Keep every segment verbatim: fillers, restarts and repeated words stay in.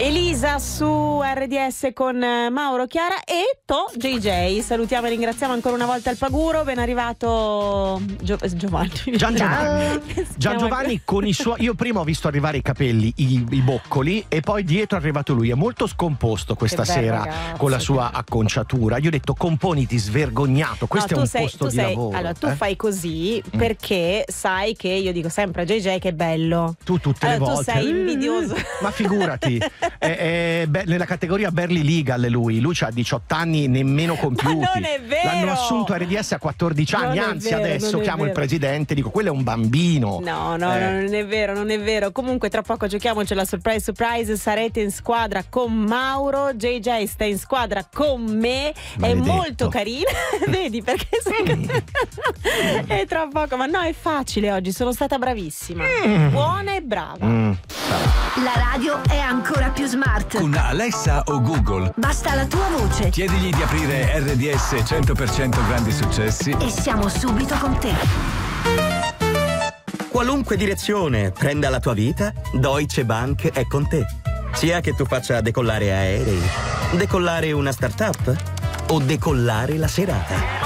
Elisa su R D S con Mauro, Chiara e To J J. Salutiamo e ringraziamo ancora una volta il Paguro. Ben arrivato Gio- Giovanni. Gian Giovanni. Gian Giovanni con i suoi. Io prima ho visto arrivare i capelli, i, i boccoli, e poi dietro è arrivato lui. È molto scomposto questa sera ragazzo, con la sua acconciatura. Io ho detto componiti svergognato. Questo no, è un sei, posto di sei, lavoro. Allora, tu eh? fai così Mm. perché sai che io dico sempre a J J che è bello. Tu tutte allora, le volte. Tu sei invidioso. Ma figurati, è, è be- nella categoria Barely Legal lui. Lui ha diciotto anni nemmeno compiuti. Ma non è vero. L'hanno assunto a R D S a quattordici anni. Non è Anzi, vero, adesso non è chiamo il vero. presidente, dico quello è un bambino. No, no, Eh. no, non è vero, non è vero. Comunque tra poco giochiamoci la surprise surprise. Sarete in squadra con Mauro, J J sta in squadra con me. Maledetto. È molto carina. Vedi perché sei... è tra poco, ma no, è facile oggi, sono stata bravissima. Mm. Buona e brava. Mm. La radio è ancora più smart. Con Alexa o Google. Basta la tua voce Chiedigli di aprire R D S cento per cento grandi successi. e siamo subito con te. Qualunque direzione prenda la tua vita, Deutsche Bank è con te. Sia che tu faccia decollare aerei, decollare una startup o decollare la serata.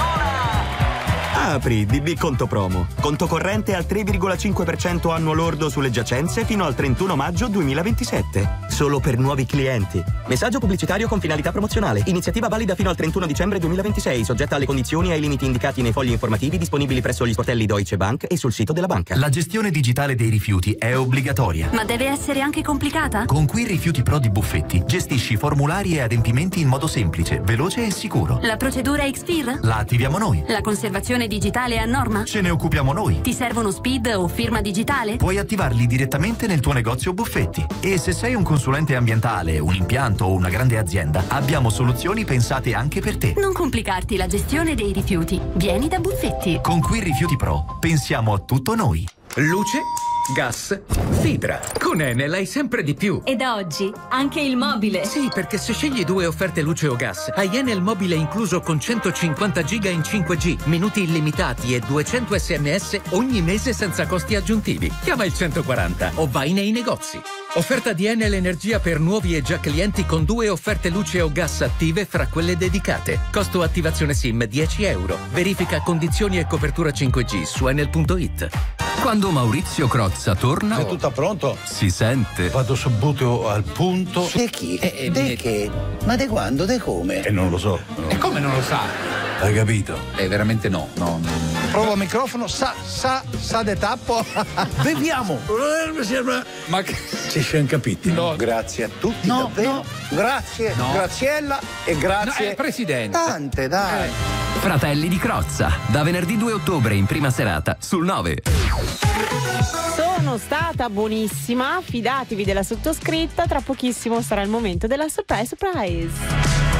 Apri D B Conto Promo. Conto corrente al tre virgola cinque per cento annuo lordo sulle giacenze fino al trentuno maggio duemilaventisette. Solo per nuovi clienti. Messaggio pubblicitario con finalità promozionale. Iniziativa valida fino al trentuno dicembre duemilaventisei, soggetta alle condizioni e ai limiti indicati nei fogli informativi disponibili presso gli sportelli Deutsche Bank e sul sito della banca. La gestione digitale dei rifiuti è obbligatoria. Ma deve essere anche complicata? Con Qui Rifiuti Pro di Buffetti gestisci formulari e adempimenti in modo semplice, veloce e sicuro. La procedura X F I R? La attiviamo noi. La conservazione digitale è a norma? Ce ne occupiamo noi. Ti servono S P I D o firma digitale? Puoi attivarli direttamente nel tuo negozio Buffetti. E se sei un consulente ambientale, un impianto o una grande azienda, abbiamo soluzioni pensate anche per te. Non complicarti la gestione dei rifiuti. Vieni da Buffetti. Con Qui Rifiuti Pro pensiamo a tutto noi. Luce, gas, fibra. Con Enel hai sempre di più. E da oggi anche il mobile. Sì, perché se scegli due offerte luce o gas, hai Enel mobile incluso con centocinquanta giga in cinque G, minuti illimitati e duecento sms ogni mese senza costi aggiuntivi. Chiama il centoquaranta o vai nei negozi. Offerta di Enel Energia per nuovi e già clienti con due offerte luce o gas attive fra quelle dedicate. Costo attivazione SIM dieci euro. Verifica condizioni e copertura cinque G su enel punto it. Quando Maurizio Crozza torna. È tutto pronto? Si sente. Vado subito al punto. De chi? Eh, eh, de eh, che? Ma de quando? De come? E non lo so. No. E come non lo sa? Hai capito? Eh, veramente no, no. Prova il microfono, sa, sa, sa de tappo. Beviamo. Mi sembra. Ma che... Ci siamo capiti. No. Grazie a tutti, No, davvero. no. Grazie, No. Graziella e grazie. No, eh, Presidente. Tante, dai. Fratelli di Crozza. Da venerdì due ottobre in prima serata sul nove. Sono stata buonissima, fidatevi della sottoscritta, tra pochissimo sarà il momento della surprise surprise.